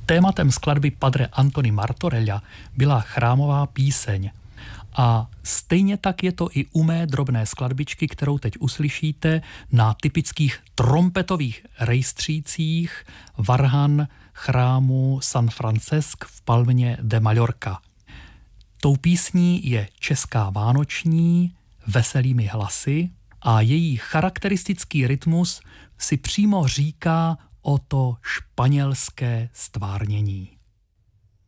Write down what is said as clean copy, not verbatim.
Tématem skladby Padre Antony Martorella byla chrámová píseň. A stejně tak je to i u mé drobné skladbičky, kterou teď uslyšíte na typických trompetových rejstřících varhan chrámu San Francesc v Palmě de Mallorca. Tou písní je česká vánoční, veselými hlasy a její charakteristický rytmus si přímo říká o to španělské stvárnění.